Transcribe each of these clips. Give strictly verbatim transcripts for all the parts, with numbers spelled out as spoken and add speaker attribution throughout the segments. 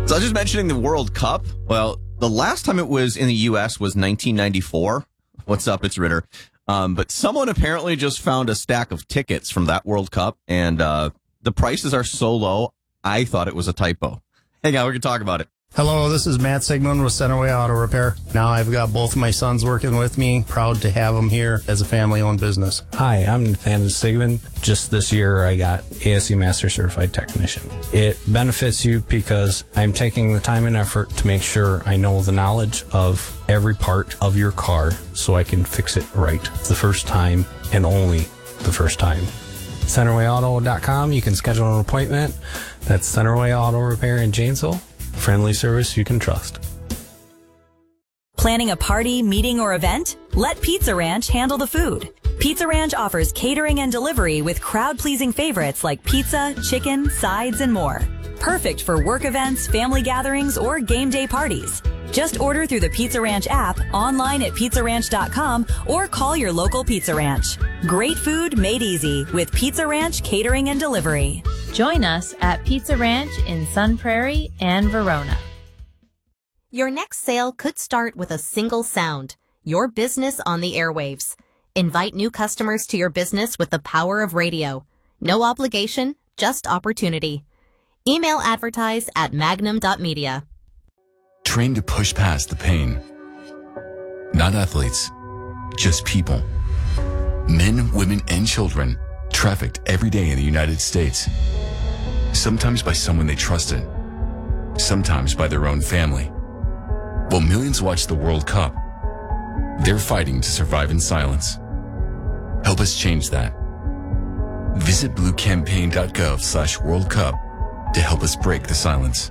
Speaker 1: So I was just mentioning the World Cup. Well, the last time it was in the U S was nineteen ninety-four. What's up? It's Ritter. Um, but someone apparently just found a stack of tickets from that World Cup, and uh, the prices are so low, I thought it was a typo. Hang on, we can talk about it.
Speaker 2: Hello, this is Matt Sigmund with Centerway Auto Repair. Now I've got both of my sons working with me. Proud to have them here as a family-owned business.
Speaker 3: Hi, I'm Nathaniel Sigmund. Just this year, I got A S E Master Certified Technician. It benefits you because I'm taking the time and effort to make sure I know the knowledge of every part of your car so I can fix it right the first time and only the first time. Centerway Auto dot com, you can schedule an appointment. That's Centerway Auto Repair in Janesville. Friendly service you can trust.
Speaker 4: Planning a party, meeting, or event? Let Pizza Ranch handle the food. Pizza Ranch offers catering and delivery with crowd-pleasing favorites like pizza, chicken, sides, and more. Perfect for work events, family gatherings, or game day parties. Just order through the Pizza Ranch app, online at pizza ranch dot com, or call your local Pizza Ranch. Great food made easy with Pizza Ranch Catering and Delivery.
Speaker 5: Join us at Pizza Ranch in Sun Prairie and Verona.
Speaker 6: Your next sale could start with a single sound, your business on the airwaves. Invite new customers to your business with the power of radio. No obligation, just opportunity. Email advertise at magnum dot media.
Speaker 7: Trained to push past the pain. Not athletes, just people. Men, women, and children trafficked every day in the United States. Sometimes by someone they trusted, sometimes by their own family. While millions watch the World Cup, they're fighting to survive in silence. Help us change that. Visit blue campaign dot gov slash World Cup to help us break the silence.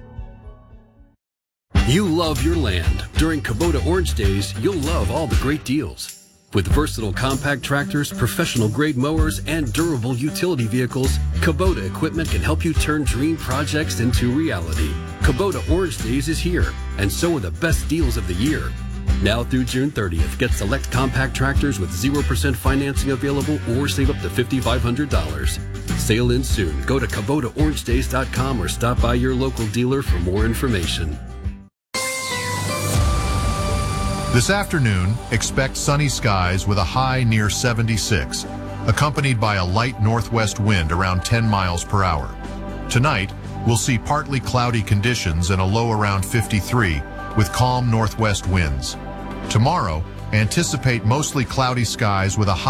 Speaker 8: You love your land. During Kubota Orange Days, you'll love all the great deals. With versatile compact tractors, professional-grade mowers, and durable utility vehicles, Kubota equipment can help you turn dream projects into reality. Kubota Orange Days is here, and so are the best deals of the year. Now through June thirtieth, get select compact tractors with zero percent financing available or save up to five thousand five hundred dollars. Sale ends soon. Go to Kubota Orange Days dot com or stop by your local dealer for more information.
Speaker 9: This afternoon, expect sunny skies with a high near seventy-six, accompanied by a light northwest wind around ten miles per hour. Tonight, we'll see partly cloudy conditions and a low around fifty-three, with calm northwest winds. Tomorrow, anticipate mostly cloudy skies with a high